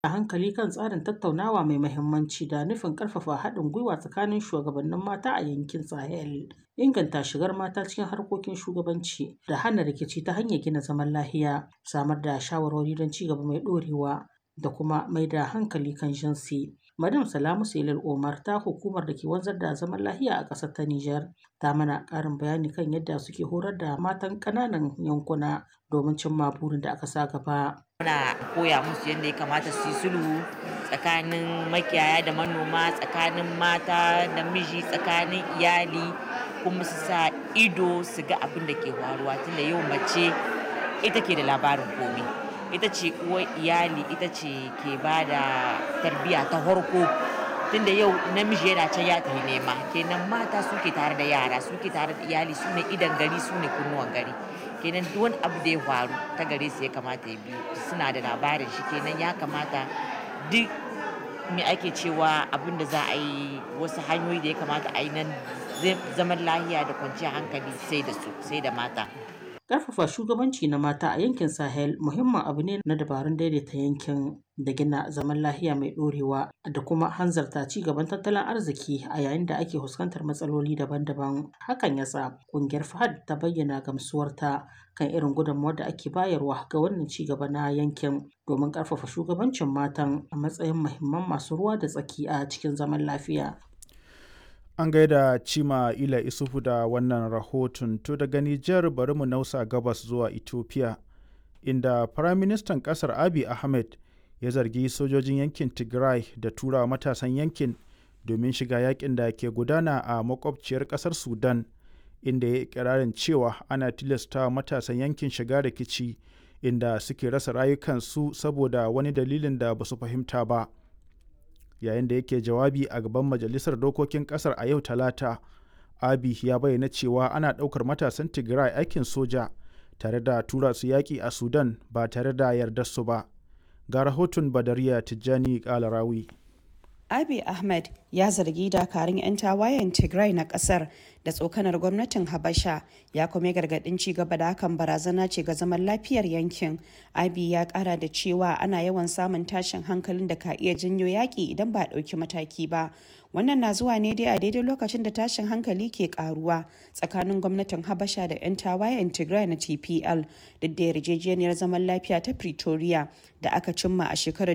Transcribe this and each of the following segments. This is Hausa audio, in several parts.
a hankali kan tsarin tattaunawa mai mahimmanci da nufin ƙarfafa haɗin gwiwa tsakanin shugabannin mata a yankin Sahel, inganta shigar mata cikin harkokin shugabanci da hana rikici ta hanyar gina zaman lafiya, samar da shawarwari don ci gaba mai ɗorewa da kuma mai da hankali kan jinsi. Madam Salamu Selil Omar ta hukumar da ke wanzar da zaman lafiya a ƙasar ta Nijar ta mana ƙarin bayani kan yadda suke horar da matan ƙananan yankuna domin cimma burin da aka sa gaba. Muna koya musu yadda ya kamata su yi sulhu tsakanin makiyaya da manoma, tsakanin mata da miji, tsakanin iyali, kuma su sa ido su ga abin da ke faruwa tunda yau mace ita ke da labarin komai. Ita ce uwar iyali, ita ce ke ba da tarbiyya ta farko. Tunda yau namiji yana can ya tafi nema, kenan mata suke tare da yara, suke tare da iyali, su ne idon gari, su ne kunnuwan gari. Kenan duk wani abu da ya faru ta gare su ya kamata ya biyu, suna da labarin shi, kenan ya kamata duk me ake cewa abin da za a yi, wasu hanyoyi da ya kamata a yi nan zaman lafiya da kwanciyar hankali sai da su, sai da mata. Ƙarfafa shugabanci na mata a yankin Sahel muhimmin abu ne na dabarun daidaita yankin da gina zaman lafiya mai ɗorewa da kuma hanzarta ci gaban tattalin arziki a yayin da ake fuskantar matsaloli daban-daban. Hakan ya sa ƙungiyar FAHD ta bayyana gamsuwarta kan irin gudunmawar da ake bayarwa ga wannan ci gaba na yankin domin ƙarfafa shugabancin matan a matsayin muhimman masu ruwa da tsaki a cikin zaman lafiya. An gaida Cima Ila Isufu da wannan rahoton. To daga Nijar bari mu nausa gabas zuwa Ethiopia, inda Firaministan ƙasar Abiy Ahmed ya zargi sojojin yankin Tigray da tura matasan yankin domin shiga yakin da ke gudana a makwabciyar ƙasar Sudan, inda ya yi ikirarin cewa ana tilasta matasan yankin shiga rikici inda suke rasa rayukansu saboda wani dalilin da ba su fahimta ba. Yayin da yake jawabi a gaban Majalisar Dokokin ƙasar a yau Talata, Abiy ya bayyana cewa ana ɗaukar matasan Tigray aikin soja tare da tura su yaƙi a Sudan ba tare da yardar su ba. Ga rahoton Badariya Tijjani Kalarawi. Abiy Ahmed ya zargi dakarun 'yan tawayen Tigray na kasar da tsokanar gwamnatin Habasha, ya kuma gargadin ci gaba da hakan barazana ce ga zaman lafiyar yankin. Abiy ya kara da cewa ana yawan samun tashin hankalin da ka iya janyo yaƙi idan ba a ɗauki mataki ba. Wannan na zuwa ne dai a daidai lokacin da tashin hankali ke karuwa tsakanin gwamnatin Habasha da 'yan tawayen Tigray na TPL, duk da yarjejeniyar zaman lafiya ta Pretoria da aka cimma a shekarar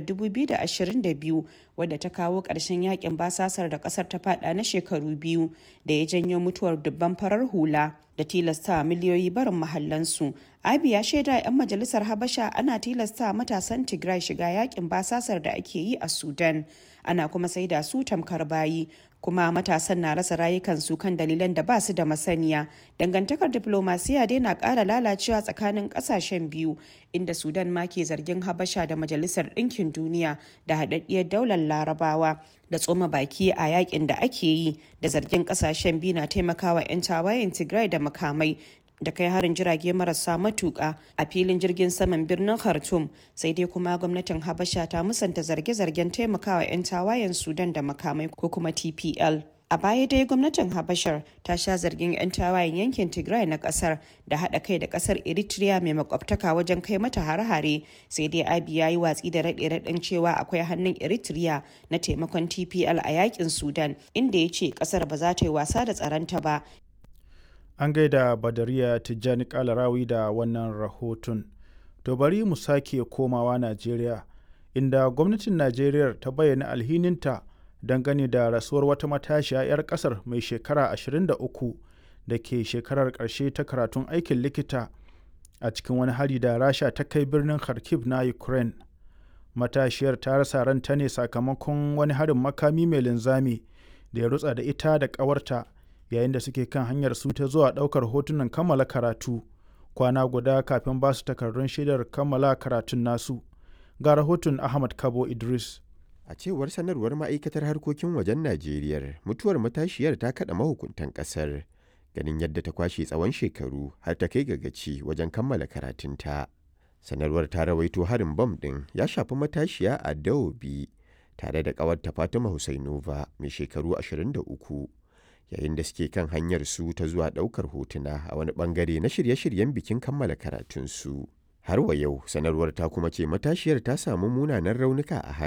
2022 wadda ta kawo ƙarshen yakin basasar da ƙasar ta fada na shekaru biyu da ya janyo mutuwar dubban farar hula da tilasta miliyoyi barin mahallansu. Abiy ya shaida 'yan majalisar Habasha ana tilasta matasan Tigray shiga yakin basasar da ake yi a Sudan, ana kuma saida su tamkar bayi, kuma matasan na rasa rayukansu kan dalilan da ba su da masaniya. Dangantakar diplomasiya dai na ƙara lalacewa tsakanin ƙasashen biyu, inda Sudan ma ke zargin Habasha da Majalisar Ɗinkin Duniya da haɗaɗɗiyar daular Larabawa da tsoma baki a yakin da ake yi, da zargin ƙasashen biyu na taimakawa 'yan tawayen Tigray da makamai da kai harin jirage marasa matuƙa a filin jirgin saman birnin Khartoum. Sai dai kuma gwamnatin Habasha ta musanta zarge-zargen taimakawa 'yan tawayen Sudan da makamai ko kuma TPL. A baya dai gwamnatin Habashar ta sha zargin 'yan tawayen yankin Tigray na kasar da haɗa kai da kasar Eritrea mai makwabtaka wajen kai mata hare-hare, sai dai Abiy ya yi watsi da raɗe-raɗen cewa akwai hannun Eritrea na taimakon TPL a yakin Sudan, inda ya ce kasar ba za ta yi wasa da tsaronta ba. An gaida Badariya Tijjani Kalarawi da wannan rahoton. To bari mu sake komawa Najeriya, inda gwamnatin Najeriya ta bayyana alhininta dangane da rasuwar wata matashiya 'yar kasar mai shekara 23 da ke shekarar ƙarshe ta karatun aikin likita a cikin wani hari da Rasha ta kai birnin Kharkiv na Ukraine. Matashiyar ta rasa ranta ne sakamakon wani harin makami mai linzami da ya rutsa da ita da ƙawarta yayin da suke kan hanyar su ta zuwa ɗaukar hotunan kammala karatu kwana guda kafin ba su takardun shaidar kammala karatun nasu. Ga rahoton Ahmad Kabo Idris. A cewar sanarwar ma'aikatar harkokin wajen Najeriya, mutuwar matashiyar ta kaɗa mahukuntan ƙasar, ganin yadda ta kwashe tsawon shekaru har ta kai ga gaci wajen kammala karatunta. Sanarwar ta rawaito harin bam ɗin ya shafi matashiya a Dawobi tare da ƙawarta Fatima Husainova mai shekaru 23. Yayin da suke kan hanyar su ta zuwa ɗaukar hotuna a wani ɓangare na shirye-shiryen bikin kammala karatunsu. Har wa yau sanarwar ta kuma ce matashiyar ta samu munanan raunuka a